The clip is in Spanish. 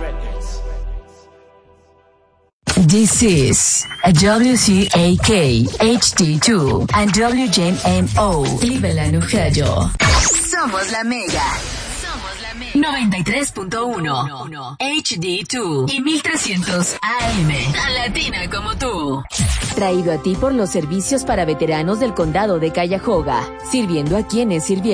This is WCAK HD2 and WJMO Cleveland, Ohio. Somos la Mega. 93.1 HD2 y 1300 AM. Tan latina como tú. Traído a ti por los servicios para veteranos del condado de Cuyahoga. Sirviendo a quienes sirvieron.